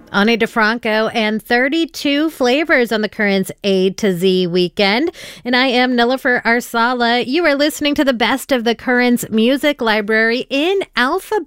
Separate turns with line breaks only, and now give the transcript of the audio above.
Ani DeFranco and 32 flavors on the Currents A to Z weekend. And I am Nilofer Arsala. You are listening to the best of the Currents music library in alphabetical